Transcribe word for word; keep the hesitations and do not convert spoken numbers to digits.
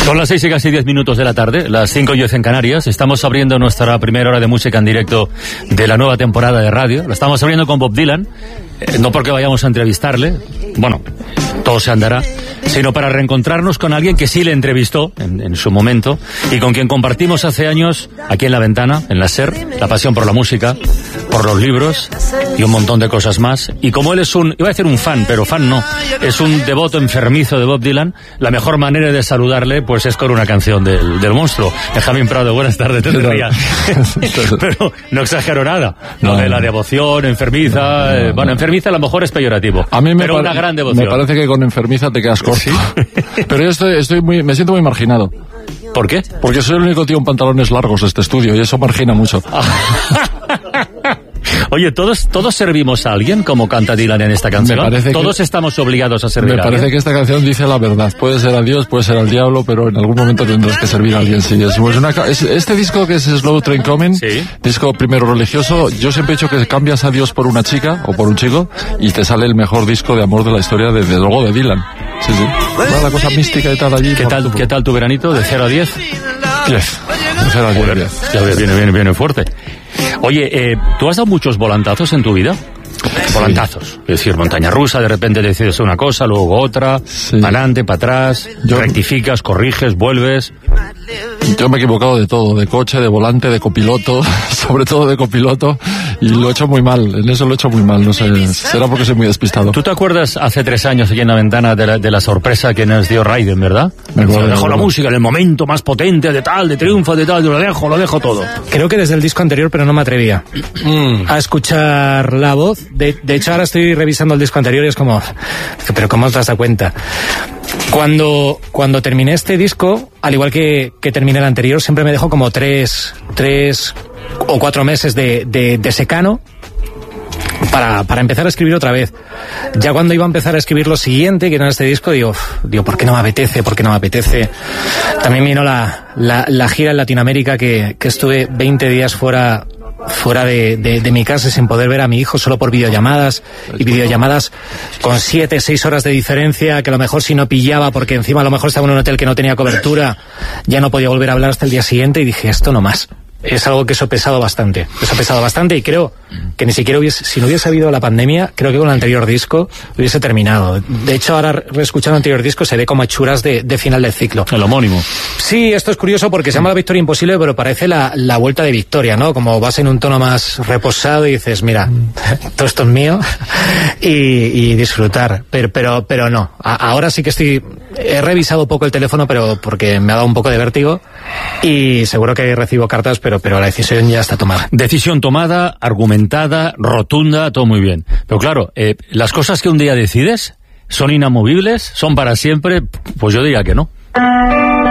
Son las seis y casi diez minutos de la tarde, las cinco y diez en Canarias. Estamos abriendo nuestra primera hora de música en directo de la nueva temporada de radio. La estamos abriendo con Bob Dylan, eh, no porque vayamos a entrevistarle, bueno, todo se andará, sino para reencontrarnos con alguien que sí le entrevistó en, en su momento y con quien compartimos hace años, aquí en La Ventana, en la SER, la pasión por la música, por los libros y un montón de cosas más. Y como él es un, iba a decir un fan, pero fan no, es un devoto enfermizo de Bob Dylan, la mejor manera de saludarle pues es con una canción del, del monstruo. Benjamín Prado, buenas tardes, te rías. Pero no exagero nada, no, no de la devoción, enfermiza, no, no, eh, bueno, enfermiza a lo mejor es peyorativo, a mí me pero una gran devoción. Me parece que con enfermiza te quedas corto. ¿Sí? Pero yo estoy, estoy muy, me siento muy marginado. ¿Por qué? Porque soy el único tío en pantalones largos de este estudio y eso margina mucho. Oye, ¿todos todos servimos a alguien como canta Dylan en esta canción? ¿Todos que, estamos obligados a servir a alguien? Me parece que esta canción dice la verdad. Puede ser a Dios, puede ser al diablo, pero en algún momento tendrás que servir a alguien. Sí, es una, es, este disco que es Slow Train Coming, ¿sí? Disco primero religioso, yo siempre he dicho que cambias a Dios por una chica o por un chico y te sale el mejor disco de amor de la historia, de, de luego de Dylan. Sí, sí. Toda la cosa mística y tal allí. ¿Qué tal, ¿qué tal tu veranito? ¿De cero a diez? diez. De cero a diez. Ya viene, viene, viene fuerte. Oye, eh, ¿tú has dado muchos volantazos en tu vida? Volantazos, sí. Es decir, montaña rusa, de repente decides una cosa, luego otra, sí. Para adelante, para atrás, yo, rectificas, corriges, vuelves. Yo me he equivocado de todo, de coche, de volante, de copiloto, sobre todo de copiloto, y lo he hecho muy mal, en eso lo he hecho muy mal, no sé, será porque soy muy despistado. ¿Tú te acuerdas hace tres años allí en La Ventana de la, de la sorpresa que nos dio Raiden, verdad? Me acuerdo, dejó me la música en el momento más potente de tal, de triunfo, de tal, yo lo dejo, lo dejo todo. Creo que desde el disco anterior, pero no me atrevía mm. a escuchar la voz. De, de hecho, ahora estoy revisando el disco anterior y es como, pero ¿cómo te has dado cuenta? Cuando, cuando terminé este disco, al igual que, que terminé el anterior, siempre me dejó como tres, tres o cuatro meses de, de, de secano para, para empezar a escribir otra vez. Ya cuando iba a empezar a escribir lo siguiente, que era este disco, digo, digo, ¿por qué no me apetece? ¿Por qué no me apetece? También vino la, la, la gira en Latinoamérica, que, que estuve veinte días fuera... fuera de, de, de mi casa sin poder ver a mi hijo, solo por videollamadas, y videollamadas con siete, seis horas de diferencia, que a lo mejor si no pillaba, porque encima a lo mejor estaba en un hotel que no tenía cobertura, ya no podía volver a hablar hasta el día siguiente, y dije, esto no más. Es algo que eso ha pesado bastante, eso ha pesado bastante, y creo que ni siquiera hubiese, si no hubiese habido la pandemia, creo que con el anterior disco hubiese terminado. De hecho, ahora reescuchando el anterior disco se ve como hechuras de, de final del ciclo. El homónimo. Sí, esto es curioso porque se llama La Victoria Imposible, pero parece la, la vuelta de victoria, ¿no? Como vas en un tono más reposado y dices, mira, todo esto es mío, y, y disfrutar, pero, pero, pero no. A, ahora sí que estoy, he revisado poco el teléfono, pero porque me ha dado un poco de vértigo, y seguro que recibo cartas, pero, pero la decisión ya está tomada. Decisión tomada, argumentada, rotunda, todo muy bien. Pero claro, eh, las cosas que un día decides son inamovibles, son para siempre, pues yo diría que no.